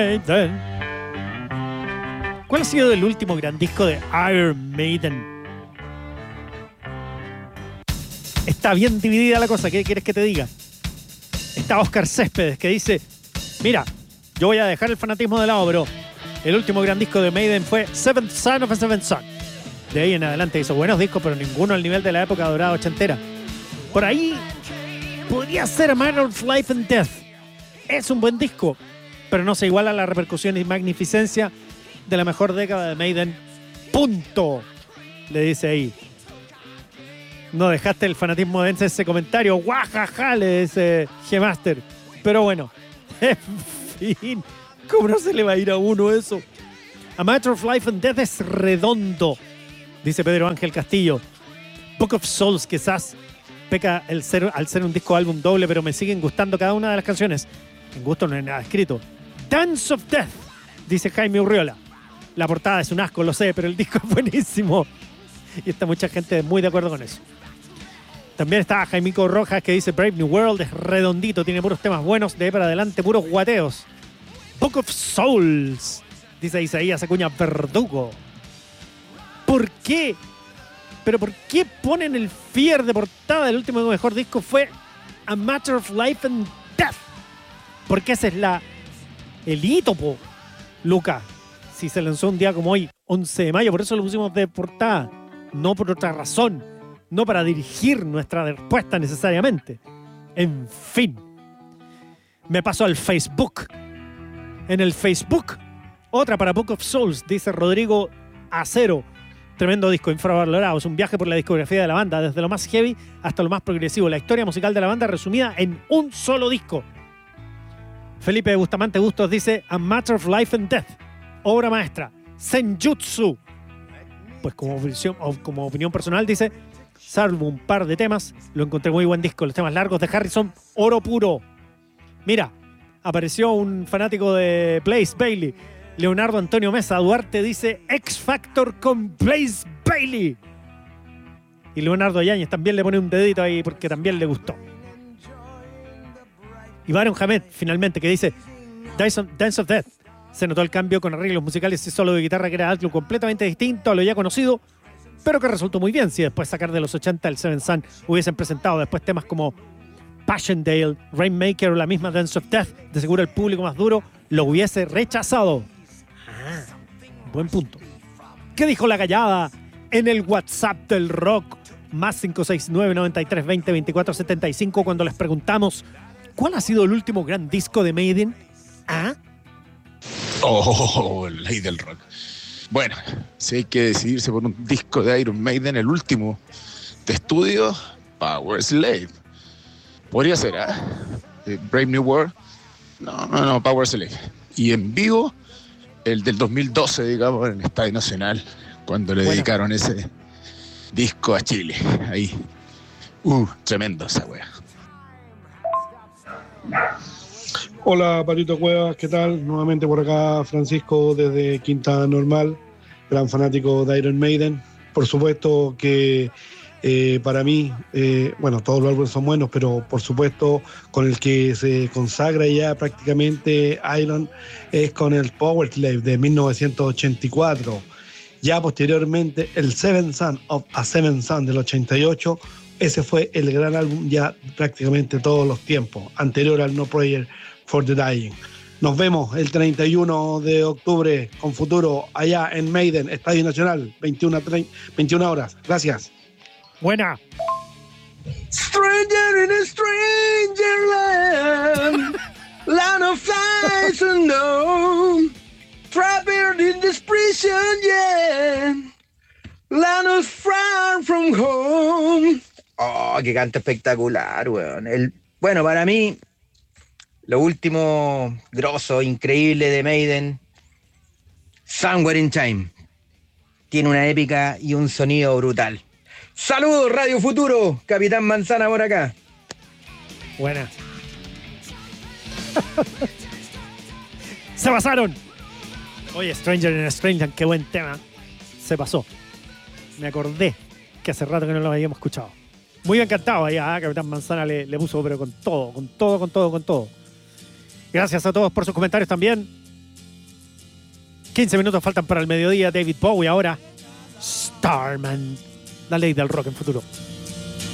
Maiden. ¿Cuál ha sido el último gran disco de Iron Maiden? Está bien dividida la cosa, ¿qué quieres que te diga? Está Oscar Céspedes que dice, mira, yo voy a dejar el fanatismo de lado, pero el último gran disco de Maiden fue Seventh Son of a Seventh Son. De ahí en adelante hizo buenos discos, pero ninguno al nivel de la época dorada ochentera. Por ahí podría ser A Matter of Life and Death. Es un buen disco, pero no se iguala a la repercusión y magnificencia de la mejor década de Maiden. Punto. Le dice ahí. No dejaste el fanatismo de ese comentario. Guajaja, le dice G-Master. Pero bueno, en fin, ¿cómo no se le va a ir a uno eso? A Matter of Life and Death es redondo, dice Pedro Ángel Castillo. Book of Souls quizás peca al ser un disco álbum doble, pero me siguen gustando cada una de las canciones. En gusto no hay nada escrito. Dance of Death, dice Jaime Urriola. La portada es un asco, lo sé, pero el disco es buenísimo. Y está mucha gente muy de acuerdo con eso. También está Jaimico Rojas que dice Brave New World es redondito, tiene puros temas buenos, de ahí para adelante puros guateos. Book of Souls, dice Isaías Acuña Verdugo. ¿Por qué? ¿Pero por qué ponen el Fear de portada del último mejor disco? Fue A Matter of Life and Death. Porque ese es el hito, po, Luca. Si se lanzó un día como hoy, 11 de mayo, por eso lo pusimos de portada. No por otra razón. No para dirigir nuestra respuesta necesariamente. En fin. Me paso al Facebook. En el Facebook, otra para Book of Souls, dice Rodrigo Acero. Tremendo disco, infravalorado. Es un viaje por la discografía de la banda, desde lo más heavy hasta lo más progresivo. La historia musical de la banda resumida en un solo disco. Felipe Bustamante Bustos dice A Matter of Life and Death. Obra maestra. Senjutsu. Pues como opinión personal dice, salvo un par de temas, lo encontré muy buen disco. Los temas largos de Harrison, oro puro. Mira, apareció un fanático de Blaze Bayley. Leonardo Antonio Mesa Duarte dice X Factor con Blaze Bayley. Y Leonardo Yáñez también le pone un dedito ahí porque también le gustó. Y Baron Hamed finalmente que dice Dance of Death. Se notó el cambio con arreglos musicales y solo de guitarra que era algo completamente distinto a lo ya conocido, pero que resultó muy bien si después sacar de los 80 el Seven Sun hubiesen presentado después temas como Passchendaele, Rainmaker o la misma Dance of Death. De seguro el público más duro lo hubiese rechazado. Buen punto. ¿Qué dijo la callada en el WhatsApp del rock? Más 569-9320-2475 cuando les preguntamos ¿cuál ha sido el último gran disco de Maiden? ¿Ah? Oh, el ley del rock. Bueno, si hay que decidirse por un disco de Iron Maiden, el último de estudio, Power Slave. Podría ser, Brave New World. No, Power Slave. Y en vivo, el del 2012, digamos, en el Estadio Nacional, cuando le dedicaron ese disco a Chile. Ahí. Tremendo esa wea. Hola, Patito Cuevas, ¿qué tal? Nuevamente por acá, Francisco, desde Quinta Normal, gran fanático de Iron Maiden. Por supuesto que para mí, todos los álbumes son buenos, pero por supuesto con el que se consagra ya prácticamente Iron es con el Power Slave de 1984. Ya posteriormente el Seven Son of a Seven Son del 88, ese fue el gran álbum ya prácticamente todos los tiempos, anterior al No Prayer for the Dying. Nos vemos el 31 de octubre con Futuro allá en Maiden, Estadio Nacional, 21 horas. Gracias. Buena. Stranger in a stranger land, land of flies unknown, trapped in this prison, yeah, land of far from home. Oh, qué canto espectacular, weón. Bueno, para mí, lo último grosso, increíble de Maiden, Somewhere in Time. Tiene una épica y un sonido brutal. Saludos, Radio Futuro, Capitán Manzana por acá. Buena. Se pasaron. Oye, Stranger in a Strangeland, qué buen tema. Se pasó. Me acordé que hace rato que no lo habíamos escuchado. Muy bien cantado ahí, Capitán Manzana le puso, pero con todo. Gracias a todos por sus comentarios también. 15 minutos faltan para el mediodía. David Bowie ahora. Starman. La ley del rock en futuro.